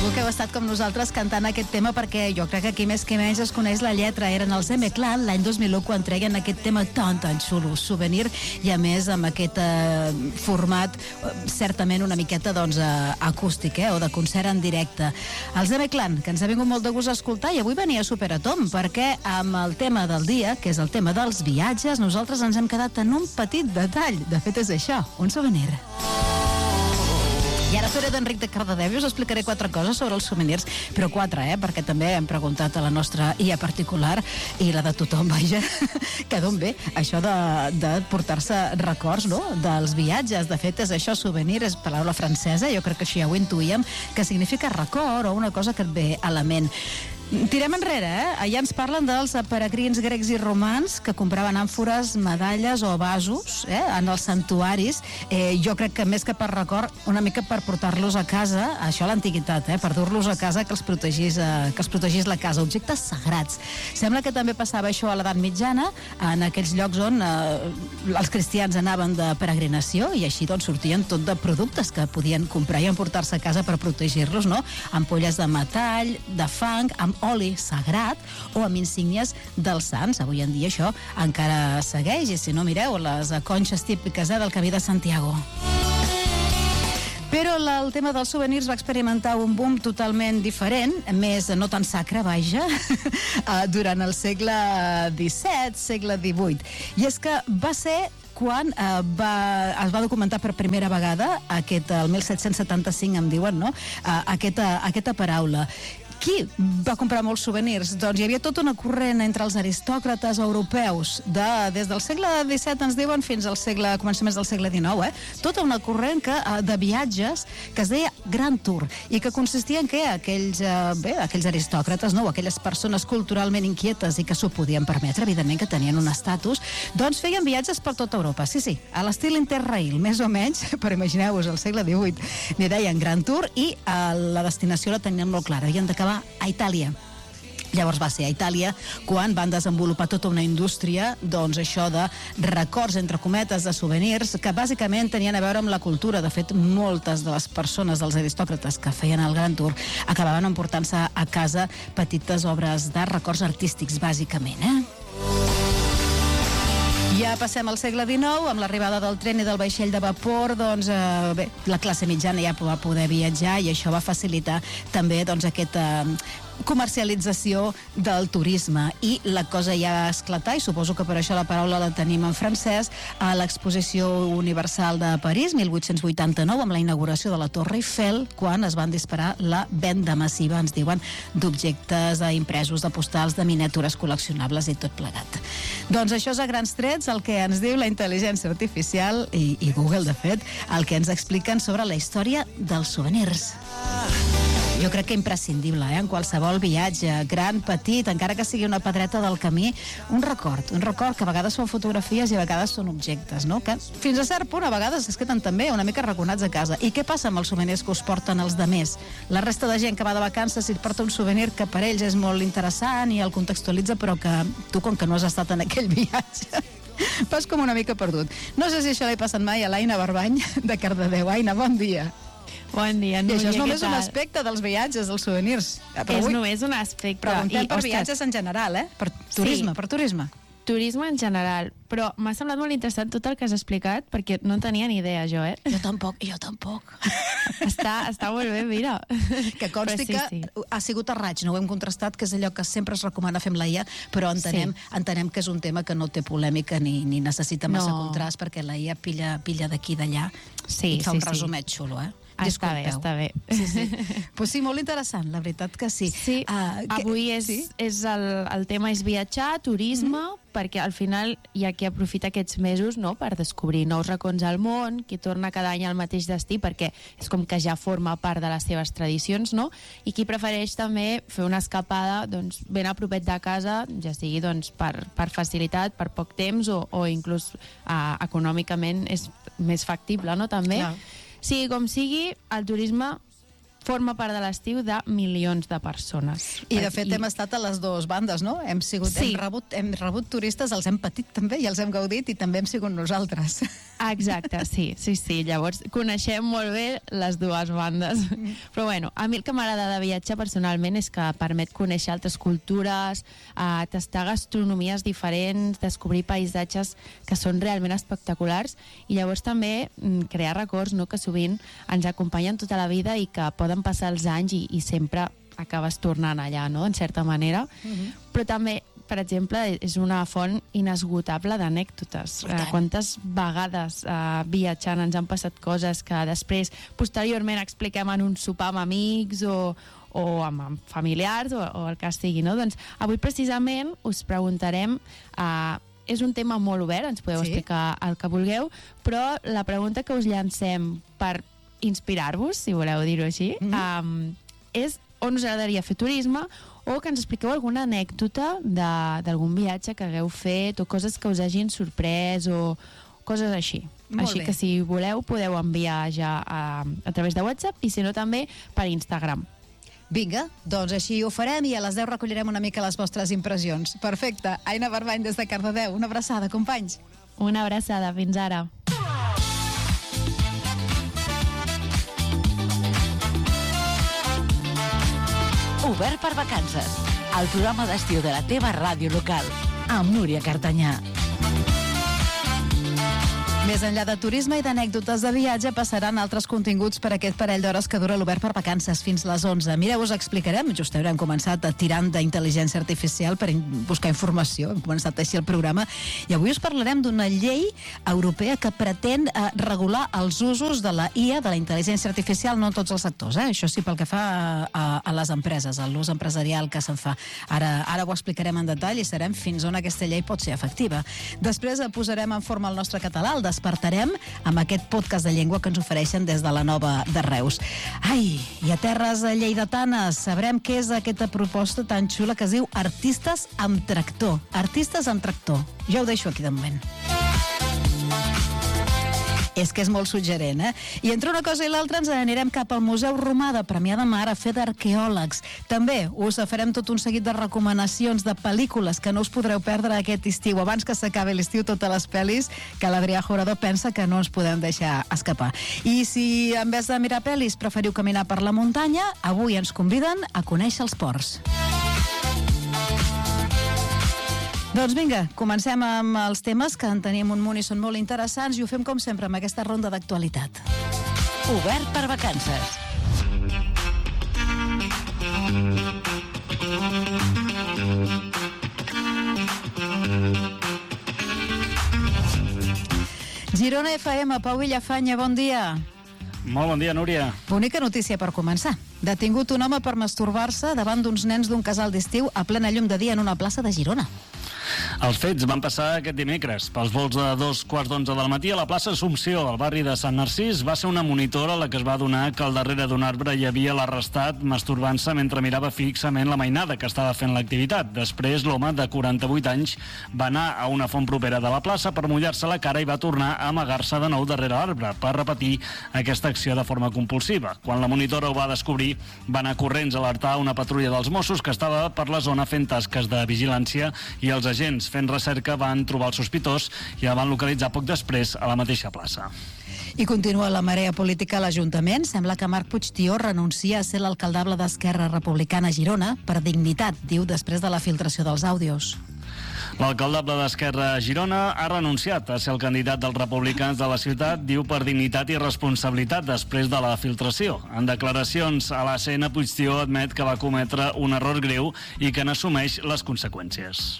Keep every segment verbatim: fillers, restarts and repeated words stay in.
Segur que heu estat com nosaltres cantant aquest tema, perquè jo crec que aquí més que menys es coneix la lletra. Eren els M-Clan l'any dos mil u quan treien aquest tema tan tan xulo, Souvenir, i a més amb aquest eh, format eh, certament una miqueta doncs eh, acústic, eh, o de concert en directe. Els M-Clan, que ens ha vingut molt de gust a escoltar, i avui venia Superatom, perquè amb el tema del dia, que és el tema dels viatges, nosaltres ens hem quedat en un petit detall. De fet és això, un souvenir. I ara faré d'Enric de Cardedeu i us explicaré quatre coses sobre els souvenirs, però quatre, eh? Perquè també hem preguntat a la nostra I A particular i la de tothom, vaja, que d'on ve això de, de portar-se records, no?, dels viatges. De fet, és això, souvenir, és paraula francesa, jo crec que això ja ho intuïem, que significa record o una cosa que et ve a la ment. Tirem enrere, eh? Allà ens parlen dels peregrins grecs i romans que compraven àmfores, medalles o vasos eh? en els santuaris. Eh, jo crec que més que per record, una mica per portar-los a casa, això a l'antiguitat, eh? per dur-los a casa que els protegís, eh, que els protegís la casa, objectes sagrats. Sembla que també passava això a l'edat mitjana, en aquells llocs on eh, els cristians anaven de peregrinació i així doncs sortien tot de productes que podien comprar i emportar-se a casa per protegir-los, no? Ampolles de metall, de fang, amb oli sagrat o amb insígnies dels sants. Avui en dia això encara segueix, i si no, mireu les conxes típiques eh, del Camí de Santiago. Però el tema dels souvenirs va experimentar un boom totalment diferent, més no tan sacre, vaja, durant el segle disset, segle divuit. I és que va ser quan eh, va, es va documentar per primera vegada aquest, el disset setanta-cinc em diuen, no?, eh, aquesta, aquesta paraula. Qui va comprar molts souvenirs? Doncs hi havia tota una corrent entre els aristòcrates europeus de, des del segle disset, ens diuen, fins al segle, començaments del segle dinou, eh? Tota una corrent que, de viatges que es deia Grand Tour i que consistia en que aquells, eh, bé, aquells aristòcrates, no?, o aquelles persones culturalment inquietes i que s'ho podien permetre, evidentment que tenien un estatus, doncs feien viatges per tota Europa. Sí, sí, a l'estil Interrail, més o menys, però imagineu-vos, al segle divuit n'hi deien Grand Tour i eh, la destinació la tenien molt clara, havien d'acabar a Itàlia. Llavors va ser a Itàlia quan van desenvolupar tota una indústria, doncs això de records, entre cometes, de souvenirs, que bàsicament tenien a veure amb la cultura. De fet, moltes de les persones, dels aristòcrates que feien el Grand Tour, acabaven emportant-se a casa petites obres d'art, records artístics, bàsicament, eh? Ja passem al segle dinou, amb l'arribada del tren i del vaixell de vapor, doncs, eh, bé, la classe mitjana ja va poder viatjar i això va facilitar també doncs, aquesta comercialització del turisme i la cosa ja va esclatar, i suposo que per això la paraula la tenim en francès, a l'Exposició Universal de París, mil vuit-cents vuitanta-nou, amb la inauguració de la Torre Eiffel, quan es van disparar la venda massiva, ens diuen, d'objectes impresos, de postals, de miniatures col·leccionables i tot plegat. Doncs això és a grans trets el que ens diu la intel·ligència artificial i, i Google, de fet, el que ens expliquen sobre la història dels souvenirs. Jo crec que imprescindible, eh? En qualsevol viatge, gran, petit, encara que sigui una pedreta del camí, un record, un record que a vegades són fotografies i a vegades són objectes, no? Que fins a cert punt a vegades es queden també una mica raconats a casa. I què passa amb els souvenirs que us porten els demés? La resta de gent que va de vacances i et porta un souvenir que per ells és molt interessant i el contextualitza, però que tu, com que no has estat en aquell viatge, vas com una mica perdut. No sé si això l'he passat mai a l'Aina Barbany de Cardedeu. Aina, bon dia. Bon dia, Núria. I això és només un aspecte dels viatges, dels souvenirs. Però és avui només un aspecte. Preguntem I, per ostres, viatges en general, eh? Per turisme, sí, per turisme. Turisme en general, però m'ha semblat molt interessant tot el que has explicat, perquè no en tenia ni idea, jo, eh? Jo tampoc, jo tampoc. Està, està molt bé, mira. Que consti sí, que sí. ha sigut a raig, no ho hem contrastat, que és allò que sempre es recomana fer amb la I A, però entenem, sí. entenem que és un tema que no té polèmica ni, ni necessita massa no. contrast, perquè la I A pilla, pilla d'aquí i d'allà sí, i fa sí, un resumet sí. xulo, eh? Està bé, està bé. Sí, sí. Pues sí, molt interessant, la veritat que sí. Sí, uh, avui és, sí? és el, el tema és viatjar, turisme, mm-hmm. perquè al final hi ha qui aprofita aquests mesos, no?, per descobrir nous racons al món, qui torna cada any al mateix destí, perquè és com que ja forma part de les seves tradicions, no?, i qui prefereix també fer una escapada doncs, ben a propet de casa, ja sigui doncs, per, per facilitat, per poc temps, o, o inclús uh, econòmicament és més factible, no?, també. Clar. Sigui com sigui, el turisme forma part de l'estiu de milions de persones. I de fet I... hem estat a les dues bandes, no? Hem, sigut, sí. hem, rebut, hem rebut turistes, els hem patit també i els hem gaudit i també hem sigut nosaltres. Exacte, sí, sí, sí. Llavors, coneixem molt bé les dues bandes. Però bueno, a mi el que m'agrada de viatjar personalment és que permet conèixer altres cultures, eh, tastar gastronomies diferents, descobrir paisatges que són realment espectaculars i llavors també mm, crear records, no?, que sovint ens acompanyen tota la vida i que poden passar els anys i, i sempre acabes tornant allà, no?, en certa manera. Uh-huh. Però també, per exemple, és una font inesgotable d'anècdotes. Eh, quantes vegades eh, viatjant ens han passat coses que després, posteriorment, expliquem en un sopar amb amics o, o amb, amb familiars o, o el que sigui, no? Doncs avui precisament us preguntarem... Eh, és un tema molt obert, ens podeu sí. explicar el que vulgueu, però la pregunta que us llancem per inspirar-vos, si voleu dir-ho així, mm-hmm. um, és on us agradaria fer turisme o que ens expliqueu alguna anècdota d'algun viatge que hagueu fet o coses que us hagin sorprès o coses així. Molt així bé. Que si voleu podeu enviar ja a, a través de WhatsApp i si no també per Instagram. Vinga, doncs així ho farem i a les deu recollirem una mica les vostres impressions. Perfecte. Aina Barbany des de Cardedeu. Una abraçada, companys. Una abraçada. Fins ara. Obert per vacances. El programa d'estiu de la teva ràdio local. Amb Núria Cartanyà. Més enllà de turisme i d'anècdotes de viatge, passaran altres continguts per aquest parell d'hores que dura l'Obert per vacances fins les onze. Mireu, us explicarem, just haurem començat tirant d'intel·ligència artificial per buscar informació, hem començat així el programa, i avui us parlarem d'una llei europea que pretén eh, regular els usos de la I A, de la intel·ligència artificial, no en tots els sectors, eh? Això sí, pel que fa a, a les empreses, a l'ús empresarial que se'n fa. Ara, ara ho explicarem en detall i serem fins on aquesta llei pot ser efectiva. Després posarem en forma el nostre català, el despertarem amb aquest podcast de llengua que ens ofereixen des de la Nova de Reus. Ai, i a terres lleidatanes sabrem què és aquesta proposta tan xula que es diu Artistes amb Tractor. Artistes amb Tractor. Jo ho deixo aquí de moment. És que és molt suggerent, eh? I entre una cosa i l'altra ens anirem cap al Museu Romà de Premià de Mar a fer d'arqueòlegs. També us farem tot un seguit de recomanacions de pel·lícules que no us podreu perdre aquest estiu. Abans que s'acabi l'estiu, totes les pel·lis que l'Adrià Jurado pensa que no ens podem deixar escapar. I si en vez de mirar pel·lis preferiu caminar per la muntanya, avui ens conviden a conèixer els ports. Doncs vinga, comencem amb els temes que en tenim un munt i són molt interessants i ho fem com sempre amb aquesta ronda d'actualitat. Obert per vacances. Girona F M, Pau Villafanya, bon dia. Molt bon dia, Núria. Bonica notícia per començar. Detingut un home per masturbar-se davant d'uns nens d'un casal d'estiu a plena llum de dia en una plaça de Girona. Els fets van passar aquest dimecres. Pels vols de dos quarts d'onze del matí a la plaça Assumpció, al barri de Sant Narcís, va ser una monitora la que es va adonar que al darrere d'un arbre hi havia l'arrestat masturbant-se mentre mirava fixament la mainada que estava fent l'activitat. Després, l'home de quaranta-vuit anys va anar a una font propera de la plaça per mullar-se la cara i va tornar a amagar-se de nou darrere l'arbre per repetir aquesta acció de forma compulsiva. Quan la monitora ho va descobrir, va anar corrents a alertar una patrulla dels Mossos que estava per la zona fent tasques de vigilància i els agents fent recerca van trobar el sospitós i el van localitzar poc després a la mateixa plaça. I continua la marea política a l'Ajuntament. Sembla que Marc Puigtió renuncia a ser l'alcaldable d'Esquerra Republicana a Girona per dignitat, diu, després de la filtració dels àudios. L'alcaldable d'Esquerra a Girona ha renunciat a ser el candidat dels republicans de la ciutat, diu, per dignitat i responsabilitat després de la filtració. En declaracions a l'A C N, Puigtió admet que va cometre un error greu i que n'assumeix les conseqüències.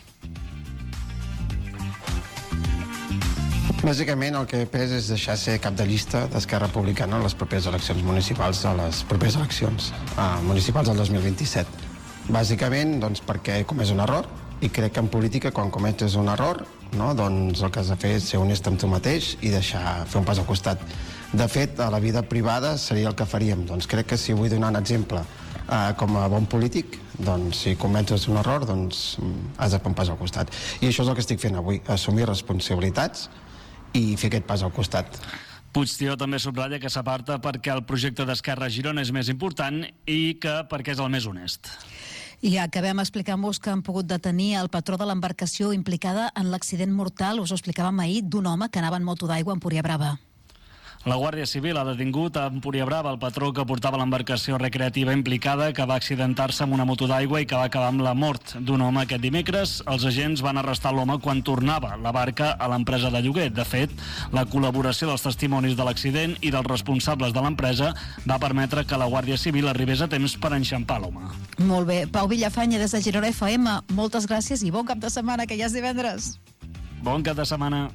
Bàsicament el que he pres és deixar ser cap de llista d'Esquerra Republicana en les properes eleccions municipals, a les properes eleccions uh, municipals del dos mil vint-i-set. Bàsicament, doncs, perquè he comès un error i crec que en política, quan cometes un error, no, doncs el que has de fer és ser honest amb tu mateix i deixar fer un pas al costat. De fet, a la vida privada seria el que faríem. Doncs crec que si vull donar un exemple uh, com a bon polític, doncs si comences un error, doncs has de fer un pas al costat. I això és el que estic fent avui, assumir responsabilitats i fer aquest pas al costat. Puigtió també subratlla que s'aparta perquè el projecte d'Esquerra a Girona és més important i que perquè és el més honest. I acabem explicant-vos que han pogut detenir el patró de l'embarcació implicada en l'accident mortal, us ho explicàvem ahir, d'un home que anava en moto d'aigua a Empúria Brava. La Guàrdia Civil ha detingut a Empúria Brava el patró que portava l'embarcació recreativa implicada, que va accidentar-se amb una moto d'aigua i que va acabar amb la mort d'un home aquest dimecres. Els agents van arrestar l'home quan tornava la barca a l'empresa de lloguer. De fet, la col·laboració dels testimonis de l'accident i dels responsables de l'empresa va permetre que la Guàrdia Civil arribés a temps per enxampar l'home. Molt bé. Pau Villafanya, des de Girona F M, moltes gràcies i bon cap de setmana, que ja és divendres. Bon cap de setmana.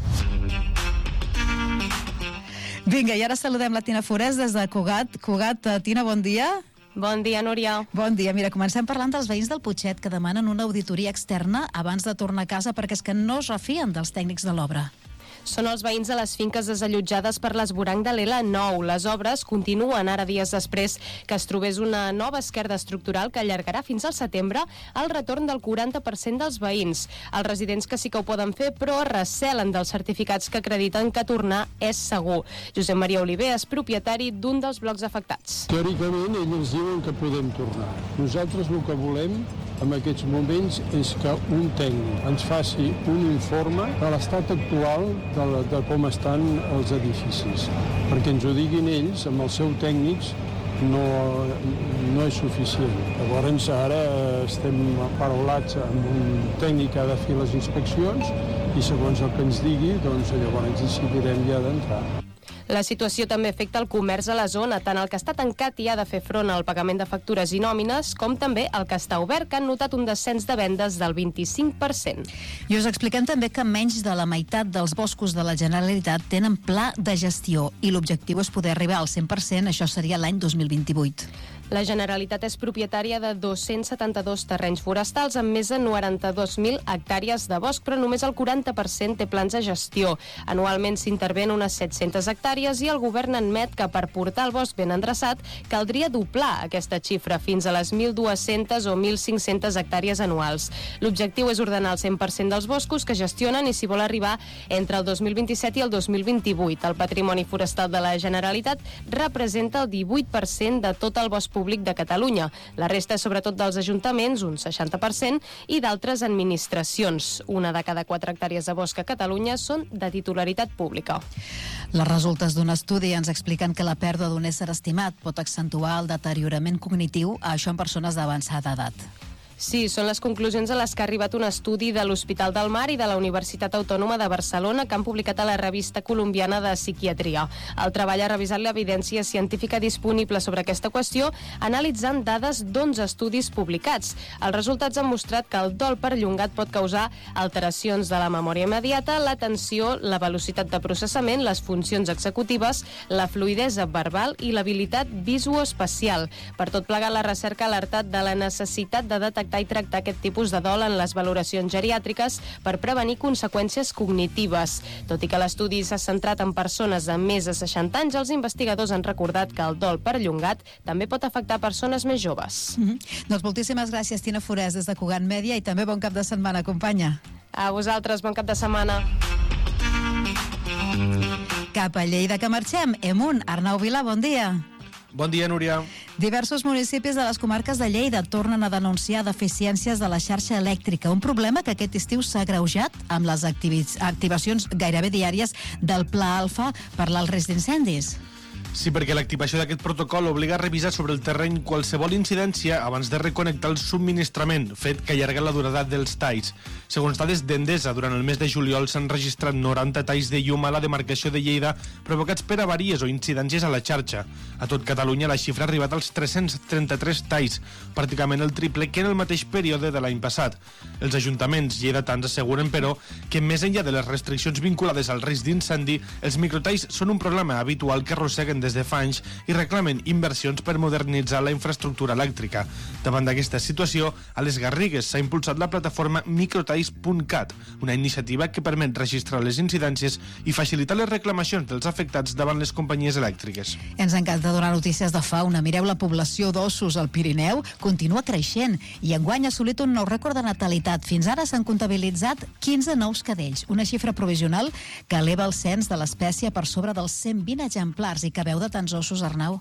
Vinga, i ara saludem la Tina Forés des de Cugat. Cugat, Tina, bon dia. Bon dia, Núria. Bon dia. Mira, comencem parlant dels veïns del Putxet que demanen una auditoria externa abans de tornar a casa perquè és que no es refien dels tècnics de l'obra. Són els veïns de les finques desallotjades per l'esvoranc de l'Ela nou. Les obres continuen ara dies després que es trobés una nova esquerda estructural que allargarà fins al setembre el retorn del quaranta per cent dels veïns. Els residents que sí que ho poden fer, però recelen dels certificats que acrediten que tornar és segur. Josep Maria Oliver és propietari d'un dels blocs afectats. Teòricament, ells ens diuen que podem tornar. Nosaltres el que volem en aquests moments és que un tècnic ens faci un informe de l'estat actual de, la, de com estan els edificis, perquè ens ho diguin ells, amb els seus tècnics, no, no és suficient. Llavors ara estem paraulats amb un tècnic que ha de fer les inspeccions i segons el que ens digui, doncs llavors decidirem ja d'entrar. La situació també afecta el comerç a la zona, tant el que està tancat i ha de fer front al pagament de factures i nòmines, com també el que està obert, que han notat un descens de vendes del vint-i-cinc per cent. I us expliquem també que menys de la meitat dels boscos de la Generalitat tenen pla de gestió i l'objectiu és poder arribar al cent per cent, això seria l'any dos mil vint-i-vuit. La Generalitat és propietària de dos-cents setanta-dos terrenys forestals amb més de noranta-dos mil hectàrees de bosc, però només el quaranta per cent té plans de gestió. Anualment s'interven unes set-centes hectàrees i el govern admet que per portar el bosc ben endreçat caldria doblar aquesta xifra fins a les mil dues-centes o mil cinc-centes hectàrees anuals. L'objectiu és ordenar el cent per cent dels boscos que gestionen i s'hi vol arribar entre el dos mil vint-i-set i el dos mil vint-i-vuit. El patrimoni forestal de la Generalitat representa el divuit per cent de tot el bosc públic públic de Catalunya. La resta és sobretot dels ajuntaments, un seixanta per cent, i d'altres administracions. Una de cada quatre hectàrees de bosc a Catalunya són de titularitat pública. Les resultes d'un estudi ens expliquen que la pèrdua d'un ésser estimat pot accentuar el deteriorament cognitiu, això en persones d'avançada edat. Sí, són les conclusions a les que ha arribat un estudi de l'Hospital del Mar i de la Universitat Autònoma de Barcelona que han publicat a la revista colombiana de psiquiatria. El treball ha revisat l'evidència científica disponible sobre aquesta qüestió analitzant dades d'onze estudis publicats. Els resultats han mostrat que el dol perllongat pot causar alteracions de la memòria immediata, l'atenció, la velocitat de processament, les funcions executives, la fluïdesa verbal i l'habilitat visoespacial. Per tot plegat, la recerca ha alertat de la necessitat de detectar i tractar aquest tipus de dol en les valoracions geriàtriques per prevenir conseqüències cognitives. Tot i que l'estudi s'ha centrat en persones de més de seixanta anys, els investigadors han recordat que el dol perllongat també pot afectar persones més joves. Mm-hmm. Doncs moltíssimes gràcies, Tina Forés, des de Cugat Mèdia, i també bon cap de setmana, companya. A vosaltres, bon cap de setmana. Cap a Lleida que marxem. Emunt, Arnau Vilà, bon dia. Bon dia, Núria. Diversos municipis de les comarques de Lleida tornen a denunciar deficiències de la xarxa elèctrica, un problema que aquest estiu s'ha agreujat amb les activacions gairebé diàries del Pla Alfa per l'alt risc d'incendis. Sí, perquè l'activació d'aquest protocol obliga a revisar sobre el terreny qualsevol incidència abans de reconnectar el subministrament, fet que allarga la durada dels talls. Segons dades d'Endesa, durant el mes de juliol s'han registrat noranta talls de llum a la demarcació de Lleida provocats per avaries o incidències a la xarxa. A tot Catalunya la xifra ha arribat als tres-cents trenta-tres talls, pràcticament el triple que en el mateix període de l'any passat. Els ajuntaments lleidatans asseguren, però, que més enllà de les restriccions vinculades al risc d'incendi, els microtalls són un problema habitual que arrosseguen des de fa anys i reclamen inversions per modernitzar la infraestructura elèctrica. Davant d'aquesta situació, a les Garrigues s'ha impulsat la plataforma microtalls punt cat, una iniciativa que permet registrar les incidències i facilitar les reclamacions dels afectats davant les companyies elèctriques. Ens encanta donar notícies de fauna. Mireu, la població d'ossos al Pirineu continua creixent i enguany ha assolit un nou rècord de natalitat. Fins ara s'han comptabilitzat quinze nous cadells, una xifra provisional que eleva el cens de l'espècie per sobre dels cent vint exemplars i que veu de tants ossos, Arnau?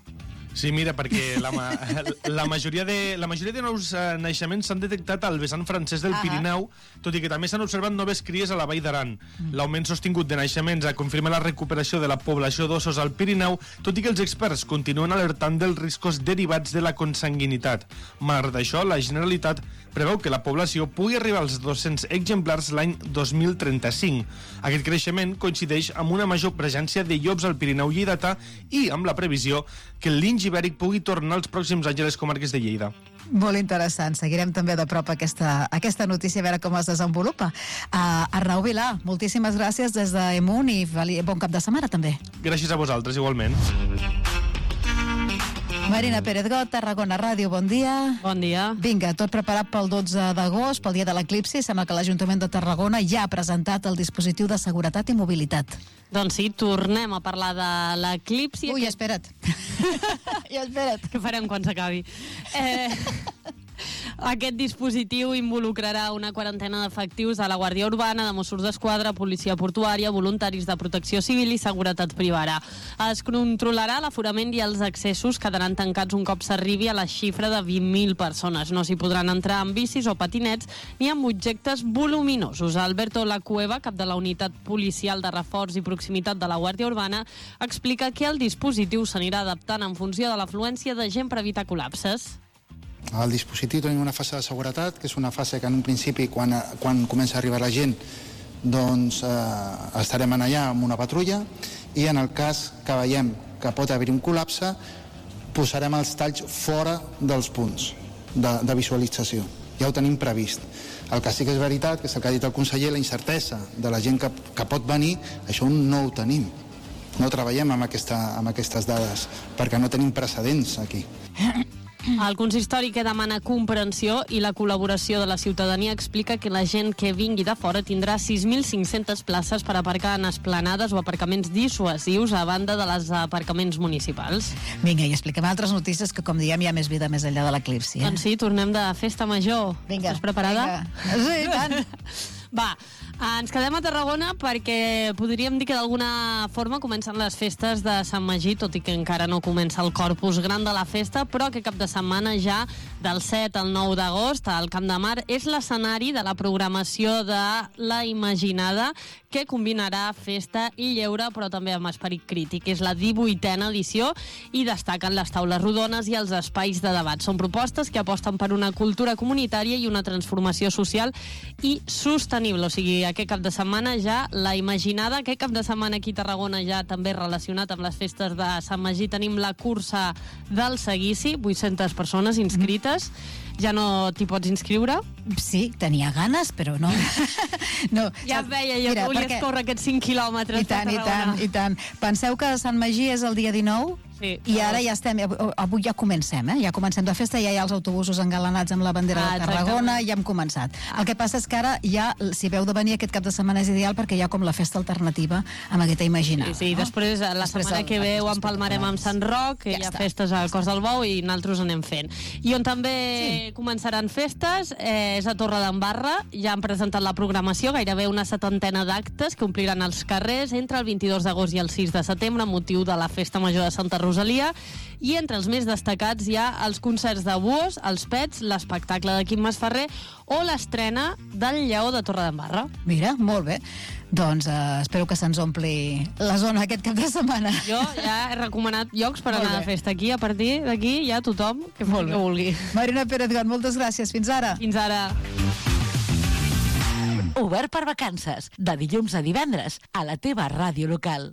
Sí, mira, perquè la, ma la, majoria de, la majoria de nous eh, naixements s'han detectat al vessant francès del ah Pirineu, tot i que també s'han observat noves cries a la Vall d'Aran. Mm. L'augment sostingut de naixements confirma la recuperació de la població d'ossos al Pirineu, tot i que els experts continuen alertant dels riscos derivats de la consanguinitat. Malgrat això, la Generalitat preveu que la població pugui arribar als dos-cents exemplars l'any dos mil trenta-cinc. Aquest creixement coincideix amb una major presència de llops al Pirineu lleidatà i amb la previsió que el linx ibèric pugui tornar els pròxims anys a les comarques de Lleida. Molt interessant. Seguirem també de prop aquesta, aquesta notícia, a veure com es desenvolupa. Uh, Arnau Vilà, moltíssimes gràcies des d'Emun i bon cap de setmana també. Gràcies a vosaltres, igualment. Marina Pérez Got, Tarragona Ràdio, bon dia. Bon dia. Vinga, tot preparat pel dotze d'agost, pel dia de l'eclipsi. Sembla que l'Ajuntament de Tarragona ja ha presentat el dispositiu de seguretat i mobilitat. Doncs sí, tornem a parlar de l'eclipsi. Ui, espera't. ja, espera't. Què farem quan s'acabi? Eh... Aquest dispositiu involucrarà una quarantena d'efectius de la Guàrdia Urbana, de Mossos d'Esquadra, Policia Portuària, voluntaris de protecció civil i seguretat privada. Es controlarà l'aforament i els accessos quedaran tancats un cop s'arribi a la xifra de vint mil persones. No s'hi podran entrar amb bicis o patinets ni amb objectes voluminosos. Alberto Lacueva, cap de la unitat policial de reforç i proximitat de la Guàrdia Urbana, explica que el dispositiu s'anirà adaptant en funció de l'afluència de gent per evitar col·lapses. Al dispositiu tenim una fase de seguretat, que és una fase que en un principi, quan, quan comença a arribar la gent, doncs eh, estarem allà amb una patrulla i en el cas que veiem que pot haver un col·lapse, posarem els talls fora dels punts de, de visualització. Ja ho tenim previst. El que sí que és veritat, que és el que ha dit el conseller, la incertesa de la gent que, que pot venir, això no ho tenim. No treballem amb, aquesta, amb aquestes dades, perquè no tenim precedents aquí. El consistori, que demana comprensió i la col·laboració de la ciutadania, explica que la gent que vingui de fora tindrà sis mil cinc-centes places per aparcar en esplanades o aparcaments dissuasius a banda de les aparcaments municipals. Vinga, i expliquem altres notícies que, com diem, hi ha més vida més enllà de l'eclipsi. Eh? Doncs sí, tornem de festa major. Vinga. Estàs preparada? Vinga. Sí, tant. Va, ens quedem a Tarragona perquè podríem dir que d'alguna forma comencen les festes de Sant Magí, tot i que encara no comença el corpus gran de la festa, però que cap de setmana ja, del set al nou d'agost, al Camp de Mar, és l'escenari de la programació de La Imaginada, que combinarà festa i lleure, però també amb esperit crític. És la divuitena edició i destaquen les taules rodones i els espais de debat. Són propostes que aposten per una cultura comunitària i una transformació social i sostenible. O sigui, aquest cap de setmana ja La Imaginada, aquest cap de setmana aquí a Tarragona ja també relacionat amb les festes de Sant Magí tenim la cursa del seguici, vuit-centes persones inscrites. Ja no t'hi pots inscriure? Sí, tenia ganes, però no. no ja et veia jo Mira, que volies perquè... córrer aquests cinc quilòmetres. I tant, i tant, i tant. Penseu que Sant Magí és el dia dinou? Sí, I ara ja estem, avui ja comencem, eh? Ja comencem de festa, ja hi ha els autobusos engalanats amb la bandera ah, de Tarragona, ja hem començat. El que passa és que ara ja, si veu de venir aquest cap de setmana és ideal perquè hi ha com la festa alternativa amb aquesta Imaginada. Sí, sí, no? Després la després setmana el, que ve ho empalmarem amb Sant Roc, que ja hi ha està. Festes al Cos del Bou i nosaltres anem fent. I on també sí. començaran festes eh, és a Torre d'Embarra, ja han presentat la programació, gairebé una setantena d'actes que ompliran els carrers entre el vint-i-dos d'agost i el sis de setembre, amb motiu de la Festa Major de Santa Rosalia, i entre els més destacats hi ha els concerts de Buos, els Pets, l'espectacle de Quim Masferrer o l'estrena del Lleó de Torredembarra. Mira, molt bé. Doncs uh, espero que se'ns ompli la zona aquest cap de setmana. Jo ja he recomanat llocs per anar de festa aquí. A partir d'aquí ja tothom que, que vulgui. Marina Pérez Got, moltes gràcies. Fins ara. Fins ara. Obert per vacances, de dilluns a divendres, a la teva ràdio local.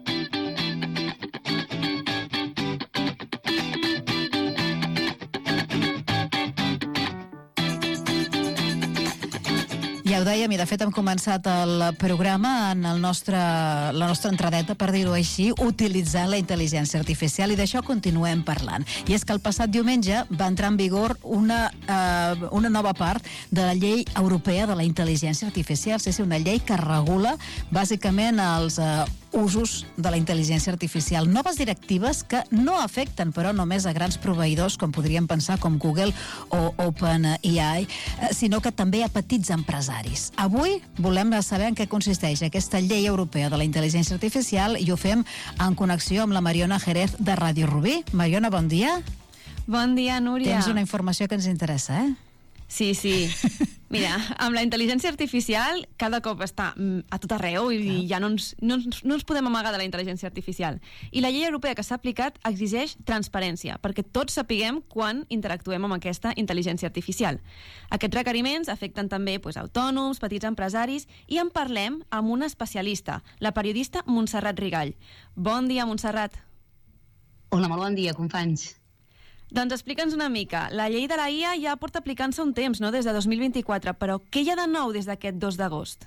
Ja ho dèiem, i de fet hem començat el programa en el nostre, la nostra entradeta, per dir-ho així, utilitzant la intel·ligència artificial, i d'això continuem parlant. I és que el passat diumenge va entrar en vigor una, eh, una nova part de la llei europea de la intel·ligència artificial, és una llei que regula bàsicament els eh, usos de la intel·ligència artificial. Noves directives que no afecten, però, només a grans proveïdors, com podríem pensar, com Google o OpenAI, sinó que també a petits empresaris. Avui volem saber en què consisteix aquesta llei europea de la intel·ligència artificial i ho fem en connexió amb la Mariona Jerez de Ràdio Rubí. Mariona, bon dia. Bon dia, Núria. Tens una informació que ens interessa, eh? Sí, sí. Mira, amb la intel·ligència artificial cada cop està a tot arreu i Clar. ja no ens, no, ens, no ens podem amagar de la intel·ligència artificial. I la llei europea que s'ha aplicat exigeix transparència, perquè tots sapiguem quan interactuem amb aquesta intel·ligència artificial. Aquests requeriments afecten també pues, autònoms, petits empresaris, i en parlem amb una especialista, la periodista Montserrat Rigall. Bon dia, Montserrat. Hola, molt bon dia, companys. Doncs explica'ns una mica. La llei de la I A ja porta aplicant-se un temps, no?, des de dos mil vint-i-quatre, però què hi ha de nou des d'aquest dos d'agost?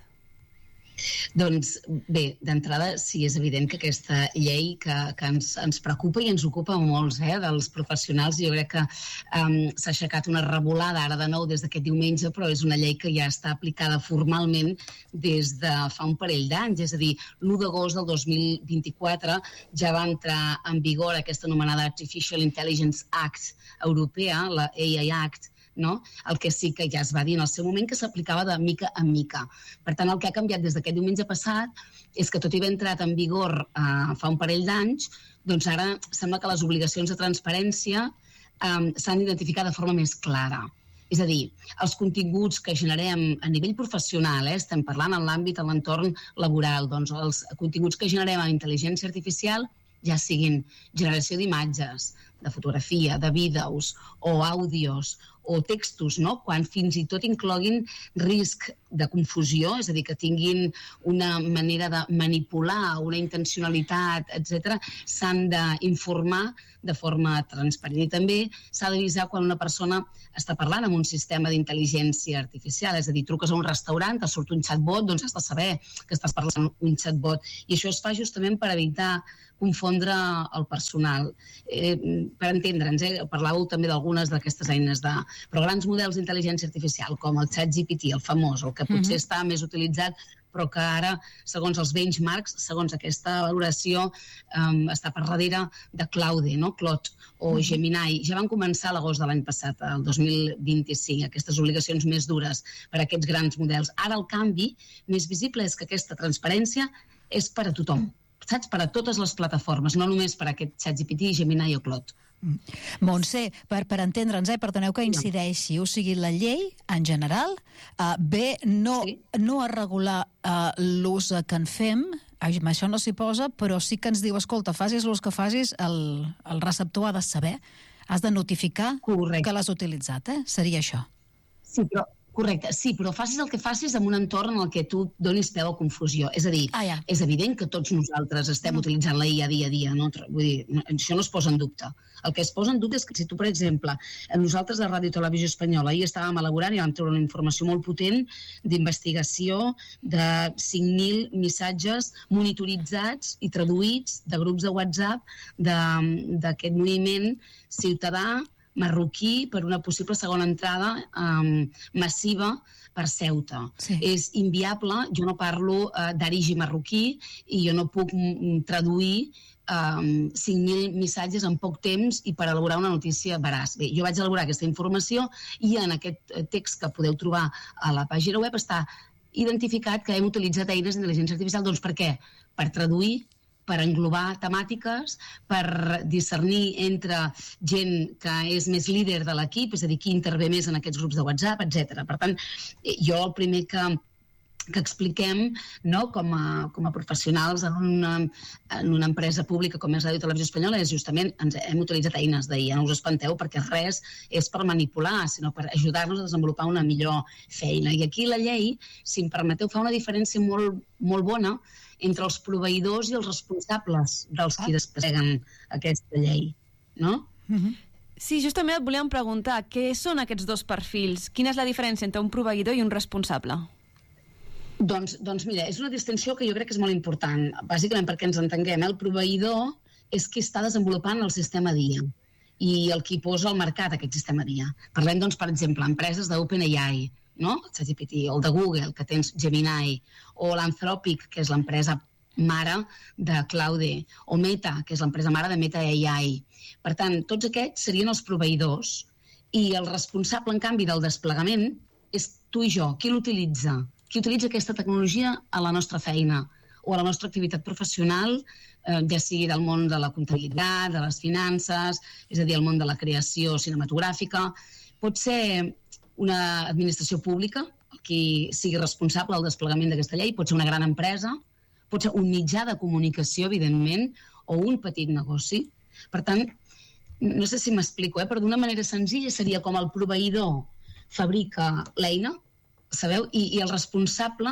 Doncs bé, d'entrada sí, és evident que aquesta llei que, que ens, ens preocupa i ens ocupa molts, eh, dels professionals. Jo crec que um, s'ha aixecat una revolada ara de nou des d'aquest diumenge, però és una llei que ja està aplicada formalment des de fa un parell d'anys. És a dir, l'u d'agost del dos mil vint-i-quatre ja va entrar en vigor aquesta anomenada Artificial Intelligence Act europea, la A I Act, no? El que sí que ja es va dir en el seu moment que s'aplicava de mica en mica. Per tant, el que ha canviat des d'aquest diumenge passat és que tot i haver entrat en vigor eh, fa un parell d'anys, doncs ara sembla que les obligacions de transparència eh, s'han d'identificar de forma més clara. És a dir, els continguts que generem a nivell professional, eh, estem parlant en l'àmbit, en l'entorn laboral, doncs els continguts que generem amb intel·ligència artificial, ja siguin generació d'imatges, de fotografia, de vídeos o àudios o textos, no? Quan fins i tot incloguin risc de confusió, és a dir, que tinguin una manera de manipular, una intencionalitat, etcètera, s'han d'informar de forma transparent. I també s'ha d'avisar quan una persona està parlant amb un sistema d'intel·ligència artificial, és a dir, truques a un restaurant, te surt un chatbot, doncs has de saber que estàs parlant amb un chatbot. I això es fa justament per evitar confondre el personal. Eh, per entendre'ns, eh, parlàveu també d'algunes d'aquestes eines, de, però grans models d'intel·ligència artificial, com el ChatGPT, el famós, el que potser mm-hmm. està més utilitzat, però que ara, segons els benchmarks, segons aquesta valoració, um, està per darrere de Claude, no? Claude o mm-hmm. Gemini. Ja van començar a l'agost de l'any passat, el dos mil vint-i-cinc, aquestes obligacions més dures per a aquests grans models. Ara el canvi més visible és que aquesta transparència és per a tothom. Saps? Per a totes les plataformes, no només per a aquest ChatGPT, Gemini o Claude. Montse, per, per entendre'ns, eh, perdoneu que incideixi, o sigui, la llei, en general, uh, ve no, sí. no a regular uh, l'ús que en fem, això no s'hi posa, però sí que ens diu, escolta, facis l'ús que facis, el, el receptor ha de saber, has de notificar Correcte. Que l'has utilitzat, eh? Seria això. Sí, però... Correcte, sí, però facis el que facis en un entorn en el que tu donis peu a confusió. És a dir, ah, ja. és evident que tots nosaltres estem mm. utilitzant la I A dia a dia, no? Vull dir, això no es posa en dubte. El que es posa en dubte és que si tu, per exemple, nosaltres de Ràdio Televisió Espanyola ahir estàvem elaborant i vam treure una informació molt potent d'investigació de cinc mil missatges monitoritzats i traduïts de grups de WhatsApp d'aquest moviment ciutadà marroquí per una possible segona entrada um, massiva per Ceuta. Sí. És inviable, jo no parlo uh, d'arigi marroquí i jo no puc m- traduir um, cinc mil missatges en poc temps i per elaborar una notícia veraç. Bé, jo vaig elaborar aquesta informació i en aquest text que podeu trobar a la pàgina web està identificat que hem utilitzat eines d'intel·ligència artificial. Doncs per què? Per traduir, per englobar temàtiques, per discernir entre gent que és més líder de l'equip, és a dir, qui intervé més en aquests grups de WhatsApp, etcètera. Per tant, jo el primer que, que expliquem, no, com, a, com a professionals en una, en una empresa pública com és Ràdio Televisió Espanyola és justament, ens hem utilitzat eines d'I A, no us espanteu, perquè res és per manipular, sinó per ajudar-nos a desenvolupar una millor feina. I aquí la llei, si em permeteu, fa una diferència molt, molt bona entre els proveïdors i els responsables dels qui despleguen aquesta llei, no? Mm-hmm. Sí, justament et volíem preguntar, què són aquests dos perfils? Quina és la diferència entre un proveïdor i un responsable? Doncs, doncs mira, és una distinció que jo crec que és molt important, bàsicament perquè ens entenguem. El proveïdor és qui està desenvolupant el sistema d'I A i el qui posa al mercat aquest sistema d'I A. Parlem, doncs, per exemple, empreses d'OpenAI, no? ChatGPT, o el de Google, que tens Gemini, o l'Anthropic, que és l'empresa mare de Claude, o Meta, que és l'empresa mare de Meta A I. Per tant, tots aquests serien els proveïdors i el responsable, en canvi, del desplegament és tu i jo. Qui l'utilitza? Qui utilitza aquesta tecnologia a la nostra feina o a la nostra activitat professional, eh, ja sigui del món de la comptabilitat, de les finances, és a dir, el món de la creació cinematogràfica. Pot ser una administració pública, qui sigui responsable del desplegament d'aquesta llei, pot ser una gran empresa, pot ser un mitjà de comunicació, evidentment, o un petit negoci. Per tant, no sé si m'explico, eh? Però d'una manera senzilla seria com el proveïdor fabrica l'eina, sabeu? I, i el responsable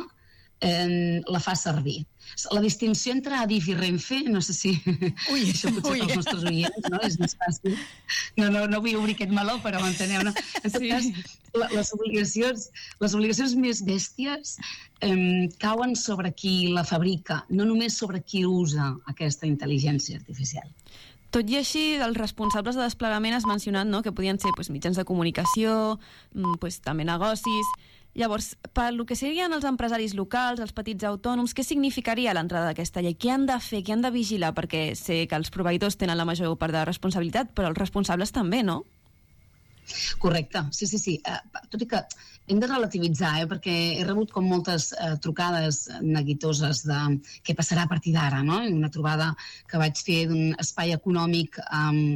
eh, la fa servir. La distinció entre Adif i Renfe, no sé si ui, això potser ui. pels nostres oients, no? És més fàcil. No, no, no vull obrir aquest meló, però m'enteneu, no? En tot sí. cas, les obligacions, les obligacions més bèsties eh, cauen sobre qui la fabrica, no només sobre qui usa aquesta intel·ligència artificial. Tot i així, els responsables de desplegament has mencionat, no?, que podien ser pues, mitjans de comunicació, pues, també negocis. Llavors, pel que serien els empresaris locals, els petits autònoms, què significaria l'entrada d'aquesta llei? Què han de fer, què han de vigilar? Perquè sé que els proveïdors tenen la major part de responsabilitat, però els responsables també, no? Correcte, sí, sí, sí. Uh, tot i que hem de relativitzar, eh? Perquè he rebut com moltes uh, trucades neguitoses de què passarà a partir d'ara, no? Una trobada que vaig fer d'un espai econòmic um,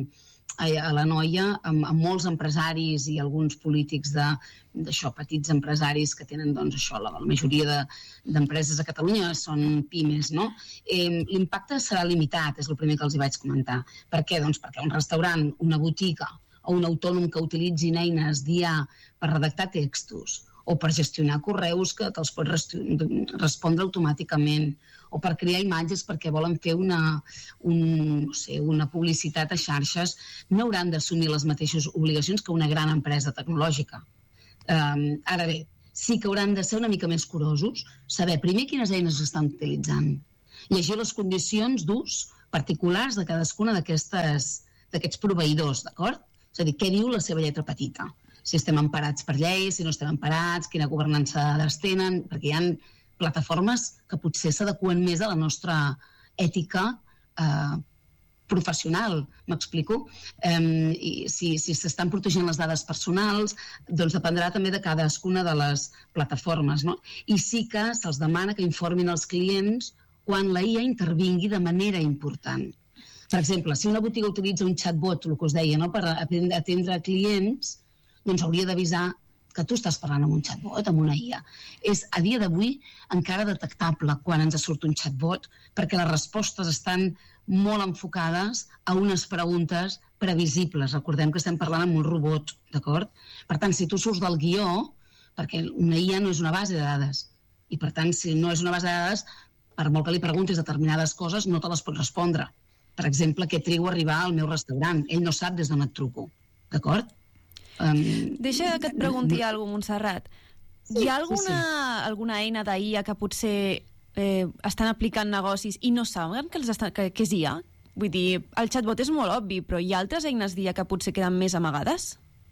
a la Noia, amb, amb molts empresaris i alguns polítics de, d'això, petits empresaris que tenen, doncs, això, la, la majoria de, d'empreses a Catalunya són pimes, no? Eh, l'impacte serà limitat, és el primer que els hi vaig comentar. Per què? Doncs perquè un restaurant, una botiga o un autònom que utilitzin eines dia per redactar textos o per gestionar correus que te'ls pot respondre automàticament, o per crear imatges perquè volen fer una, un, no sé, una publicitat a xarxes, no hauran d'assumir les mateixes obligacions que una gran empresa tecnològica. Um, ara bé, sí que hauran de ser una mica més curosos, saber primer quines eines estan utilitzant, llegir les condicions d'ús particulars de cadascuna d'aquests proveïdors, d'acord? És a dir, què diu la seva lletra petita? Si estem emparats per lleis, si no estem emparats, quina governança de dades tenen, perquè hi ha plataformes que potser s'adeqüen més a la nostra ètica eh, professional, m'explico? Eh, i si, si s'estan protegint les dades personals, doncs dependrà també de cadascuna de les plataformes, no? I sí que se'ls demana que informin els clients quan la I A intervingui de manera important. Per exemple, si una botiga utilitza un chatbot, el que us deia, no?, per atendre clients, doncs hauria d'avisar que tu estàs parlant amb un chatbot, amb una I A. És, a dia d'avui, encara detectable quan ens surt un chatbot, perquè les respostes estan molt enfocades a unes preguntes previsibles. Recordem que estem parlant amb un robot, d'acord? Per tant, si tu surts del guió, perquè una I A no és una base de dades, i per tant, si no és una base de dades, per molt que li preguntis determinades coses, no te les pot respondre. Per exemple, què trigo a arribar al meu restaurant? Ell no sap des d'on et truco, d'acord? Um, Deixa que et pregunti alguna cosa, Montserrat. Sí, Hi ha alguna, sí, sí. alguna eina d'I A que potser eh, estan aplicant negocis i no saben que, els estan, que, que és I A? Vull dir, el chatbot és molt obvi, però hi ha altres eines d'I A que potser queden més amagades?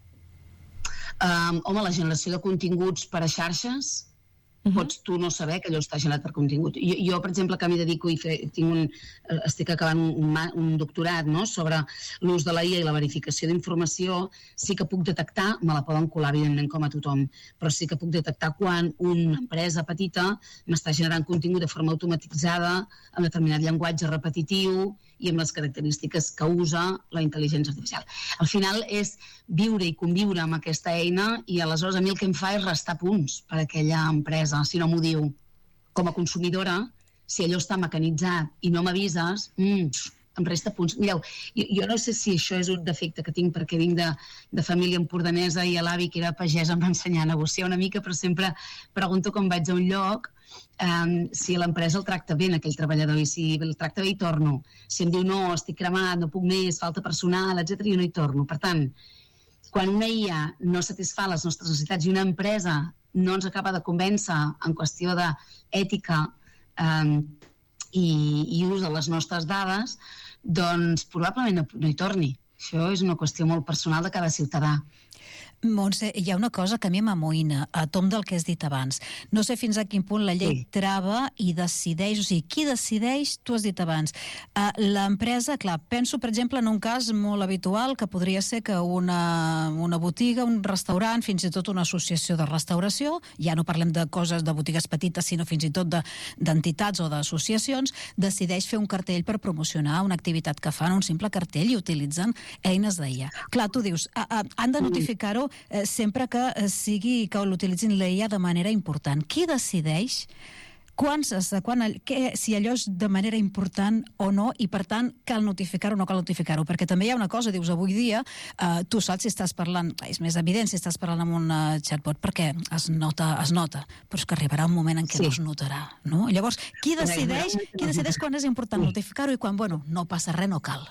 Um, home, la generació de continguts per a xarxes, uh-huh. pots tu no saber que allò està generat per contingut. Jo, jo per exemple, que m'hi dedico i fe, tinc un, estic acabant un, un doctorat, no?, sobre l'ús de la I A i la verificació d'informació, sí que puc detectar, me la poden colar evidentment com a tothom, però sí que puc detectar quan una empresa petita m'està generant contingut de forma automatitzada, amb determinat llenguatge repetitiu i amb les característiques que usa la intel·ligència artificial. Al final és viure i conviure amb aquesta eina i aleshores a mi el que em fa és restar punts per a aquella empresa, si no m'ho diu. Com a consumidora, si allò està mecanitzat i no m'avises, mm, em resta punts. Mireu, jo, jo no sé si això és un defecte que tinc perquè vinc de, de família empordanesa i l'avi que era pagès em va ensenyar a negociar una mica, però sempre pregunto quan vaig a un lloc Um, si l'empresa el tracta bé, aquell treballador, i si el tracta bé hi torno. Si em diu no, estic cremat, no puc més, falta personal, etcètera, jo no hi torno. Per tant, quan una I A no satisfà les nostres necessitats i una empresa no ens acaba de convèncer en qüestió d'ètica um, i, i ús de les nostres dades, doncs probablement no, no hi torni. Això és una qüestió molt personal de cada ciutadà. Montse, hi ha una cosa que a mi m'amoïna, a tom del que has dit abans. No sé fins a quin punt la llei sí. trava i decideix, o sigui, qui decideix, tu has dit abans. Uh, L'empresa, clar, penso, per exemple, en un cas molt habitual, que podria ser que una, una botiga, un restaurant, fins i tot una associació de restauració, ja no parlem de coses de botigues petites, sinó fins i tot d'entitats de, o d'associacions, decideix fer un cartell per promocionar una activitat que fan, un simple cartell, i utilitzen eines d'I A. Clar, tu dius, uh, uh, han de notificar-ho eh, sempre que eh, sigui que l'utilitzin l'I A de manera important. Qui decideix quants, quan, que, si allò és de manera important o no, i per tant cal notificar-ho o no cal notificar-ho? Perquè també hi ha una cosa, dius, avui dia eh, tu saps si estàs parlant, és més evident si estàs parlant amb un uh, chatbot, perquè es nota, es nota, però és que arribarà un moment en què sí. no es notarà, no? Llavors, qui decideix, qui decideix quan és important notificar-ho i quan, bueno, no passa res, no cal?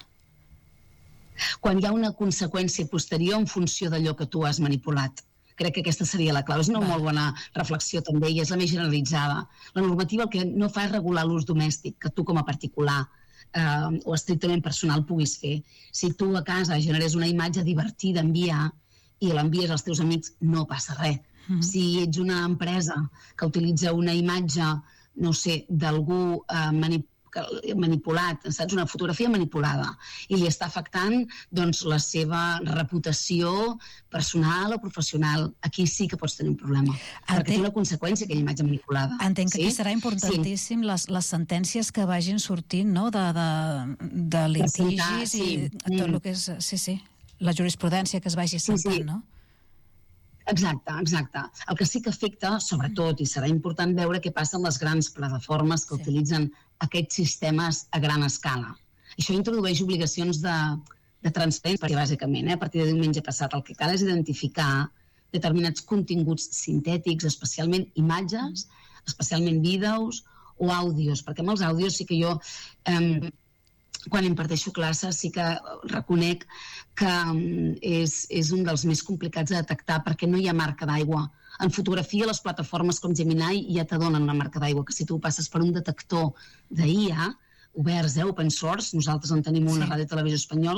Quan hi ha una conseqüència posterior en funció d'allò que tu has manipulat. Crec que aquesta seria la clau. És una molt bona reflexió també i és la més generalitzada. La normativa el que no fa és regular l'ús domèstic, que tu com a particular eh, o estrictament personal puguis fer. Si tu a casa generes una imatge divertida a enviar i l'envies als teus amics, no passa res. Mm-hmm. Si ets una empresa que utilitza una imatge, no sé, d'algú eh, manipulat, manipulat, saps? Una fotografia manipulada i li està afectant doncs, la seva reputació personal o professional. Aquí sí que pots tenir un problema. Entenc... perquè té una conseqüència aquella imatge manipulada. Entenc que sí? Aquí serà importantíssim sí. les, les sentències que vagin sortint, no? de, de, de litigis sí. i tot el que és... Sí, sí. La jurisprudència que es vagi sentant, sí, sí. no? Exacte, exacte. El que sí que afecta, sobretot, i serà important veure què passa amb les grans plataformes que sí. utilitzen aquests sistemes a gran escala. Això introdueix obligacions de, de transparència, bàsicament. Eh? A partir de diumenge passat el que cal és identificar determinats continguts sintètics, especialment imatges, especialment vídeos o àudios, perquè amb els àudios sí que jo... Eh, quan imparteixo classes sí que reconec que és, és un dels més complicats de detectar perquè no hi ha marca d'aigua. En fotografia, les plataformes com Gemini ja t'adonen una marca d'aigua, que si tu passes per un detector d'I A, oberts, eh, open source, nosaltres en tenim una sí. Ràdio Televisió Espanyola,